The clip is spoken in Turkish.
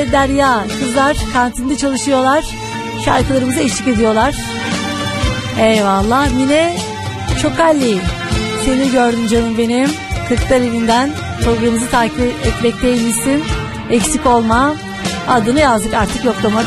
ve Derya. Kızlar kantinde çalışıyorlar. Şarkılarımıza eşlik ediyorlar. Eyvallah. Mine Çokalli. Seni gördüm canım benim. Kırklar evinden programımızı takip etmekteymişsin. Eksik olma. Adını yazdık artık yoklamada.